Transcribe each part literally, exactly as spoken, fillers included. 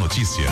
notícia.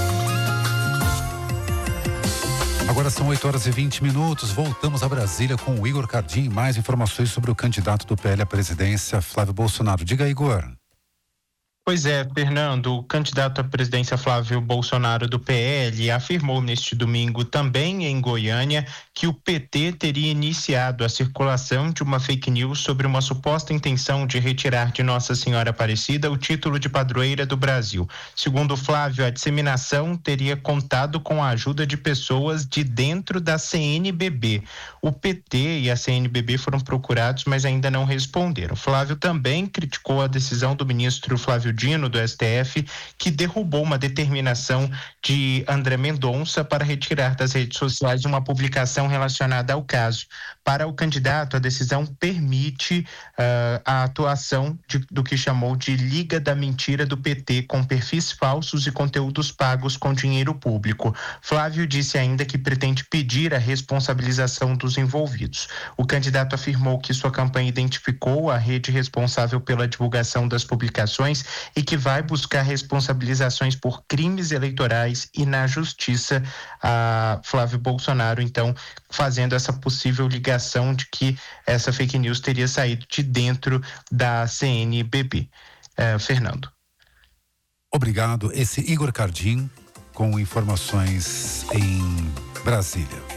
Agora são oito horas e vinte minutos. Voltamos a Brasília com o Igor Cardim. Mais informações sobre o candidato do P L à presidência, Flávio Bolsonaro. Diga, Igor. Pois é, Fernando, o candidato à presidência Flávio Bolsonaro do P L afirmou neste domingo também em Goiânia que o P T teria iniciado a circulação de uma fake news sobre uma suposta intenção de retirar de Nossa Senhora Aparecida o título de padroeira do Brasil. Segundo Flávio, a disseminação teria contado com a ajuda de pessoas de dentro da C N B B. O P T e a C N B B foram procurados, mas ainda não responderam. Flávio também criticou a decisão do ministro Flávio Dino, do S T F, que derrubou uma determinação de André Mendonça para retirar das redes sociais uma publicação relacionada ao caso. Para o candidato, a decisão permite uh, a atuação de, do que chamou de Liga da Mentira do P T, com perfis falsos e conteúdos pagos com dinheiro público. Flávio disse ainda que pretende pedir a responsabilização dos envolvidos. O candidato afirmou que sua campanha identificou a rede responsável pela divulgação das publicações e que vai buscar responsabilizações por crimes eleitorais e na justiça. A Flávio Bolsonaro, então, fazendo essa possível ligação de que essa fake news teria saído de dentro da C N B B. É, Fernando. Obrigado. Esse Igor Cardim com informações em Brasília.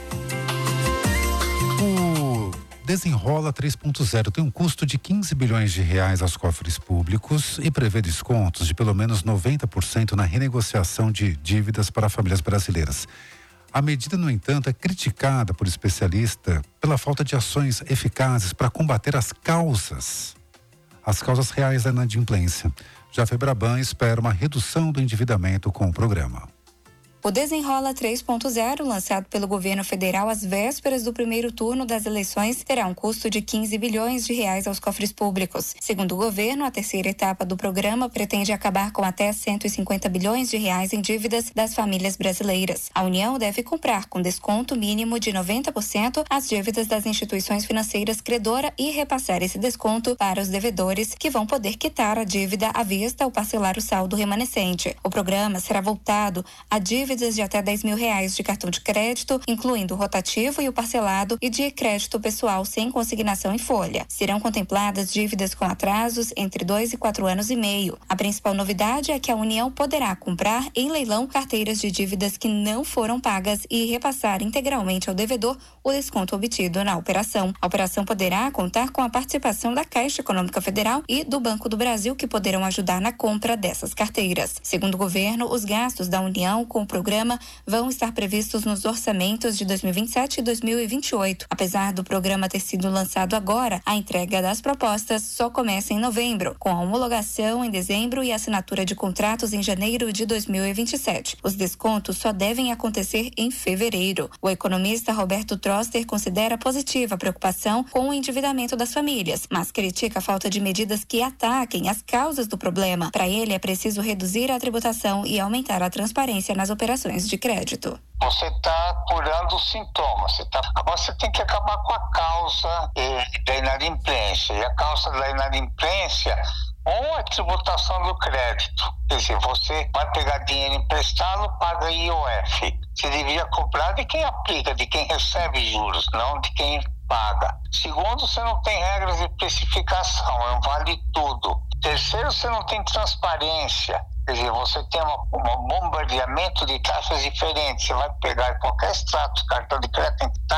O Desenrola três ponto zero tem um custo de quinze bilhões de reais aos cofres públicos e prevê descontos de pelo menos noventa por cento na renegociação de dívidas para famílias brasileiras. A medida, no entanto, é criticada por especialistas pela falta de ações eficazes para combater as causas, as causas reais da inadimplência. Já a Febraban espera uma redução do endividamento com o programa. O Desenrola três ponto zero, lançado pelo governo federal às vésperas do primeiro turno das eleições, terá um custo de quinze bilhões de reais aos cofres públicos. Segundo o governo, a terceira etapa do programa pretende acabar com até cento e cinquenta bilhões de reais em dívidas das famílias brasileiras. A União deve comprar com desconto mínimo de noventa por cento as dívidas das instituições financeiras credora e repassar esse desconto para os devedores, que vão poder quitar a dívida à vista ou parcelar o saldo remanescente. O programa será voltado a dívidas de até dez mil reais de cartão de crédito, incluindo o rotativo e o parcelado, e de crédito pessoal sem consignação em folha. Serão contempladas dívidas com atrasos entre dois e quatro anos e meio. A principal novidade é que a União poderá comprar em leilão carteiras de dívidas que não foram pagas e repassar integralmente ao devedor o desconto obtido na operação. A operação poderá contar com a participação da Caixa Econômica Federal e do Banco do Brasil, que poderão ajudar na compra dessas carteiras. Segundo o governo, os gastos da União com o programa vão estar previstos nos orçamentos de dois mil e vinte e sete e dois mil e vinte e oito. Apesar do programa ter sido lançado agora, a entrega das propostas só começa em novembro, com a homologação em dezembro e assinatura de contratos em janeiro de dois mil e vinte e sete. Os descontos só devem acontecer em fevereiro. O economista Roberto Troster considera positiva a preocupação com o endividamento das famílias, mas critica a falta de medidas que ataquem as causas do problema. Para ele, é preciso reduzir a tributação e aumentar a transparência nas operações de crédito. Você está curando os sintomas, você, tá, você tem que acabar com a causa eh, da inadimplência. E a causa da inadimplência, ou a tributação do crédito. Quer dizer, você vai pegar dinheiro emprestado, paga I O F. Você devia cobrar de quem aplica, de quem recebe juros, não de quem paga. Segundo, você não tem regras de precificação, é um vale tudo. Terceiro, você não tem transparência. Quer dizer, você tem uma, um bombardeamento de taxas diferentes. Você vai pegar qualquer extrato, cartão de crédito, tem